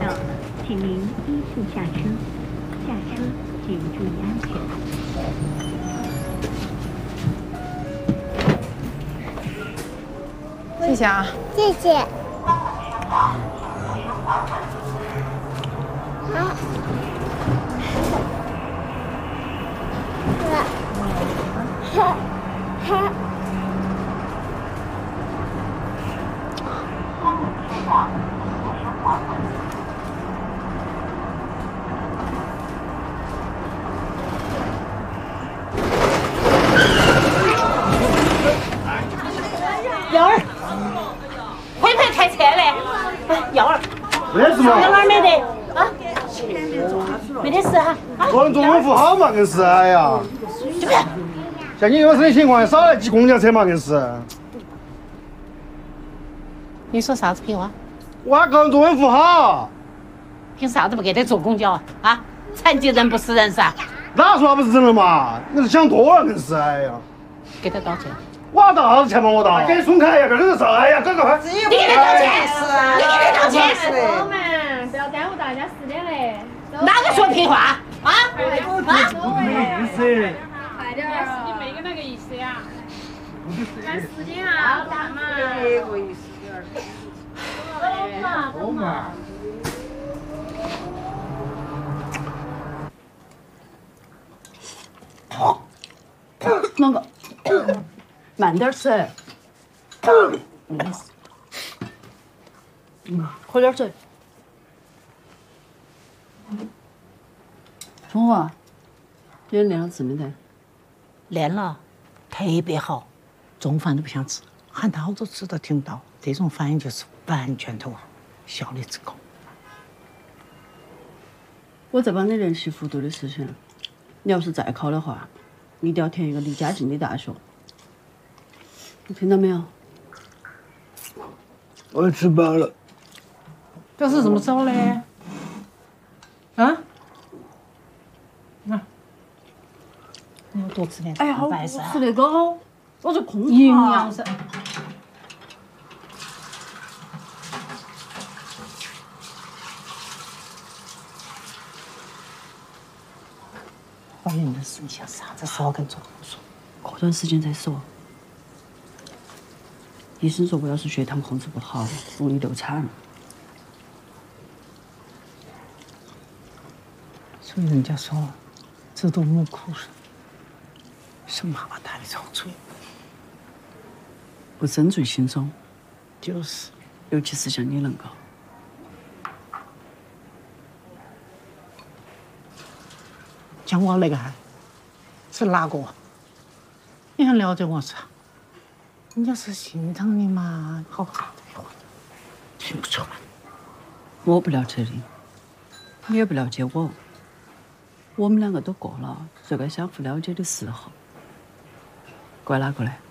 到了，请您依次下车。下车请注意安全。 谢谢啊。 谢谢。好。 幺儿，会不会开车嘞？幺儿， 没事嘛。 到哪儿没得啊？没得事哈。 个人作风不好嘛，硬是哎呀。像你有这种情况，少来挤公交车嘛，硬是。 你说啥子屁话？ 我个人作风不好。 凭啥子不给他坐公交啊？啊，残疾人不是人噻？ 哪说他不是人了嘛？你是想多了，硬是哎呀。 给他道歉。 我道啥子歉嘛？我道。给你松开呀！别在这说，哎呀，赶快！ 你给他道歉！你给他道歉！ 我们不要耽误大家时间嘞。 哪个说屁话？啊？ 没意思。 快点儿！你没个那个意思呀？赶时间啊！干嘛？ 没个意思。 走嘛。 啷个？慢点吃。没事。喝点水。中午啊，今天练了字没得？ 练了，特别好，中午饭都不想吃，喊他好多次都听不到。这种反应就是完全投入，效率之高。 我在帮你联系复读的事情，你要是再考的话，一定要填一个离家近的大学。你听到没有？ 我吃饱了。 表示这么早嘞？啊？你要多吃点哎呀， 蛋白噻。 吃那个，我就空营养噻。怀孕的事情啥子时候跟总统说？ 过段时间再说。医生说我要是血糖控制不好，容易流产。 所以人家说，自读母苦是生妈妈带的好处。 不生最轻松。 就是。 尤其是像你恁个。 像我那个是哪个？你想了解我噻？人家是心疼你嘛，好好的话，听不出来。 我不了解你，你也不了解我。我们两个都过了最该相互了解的时候。怪哪个嘞？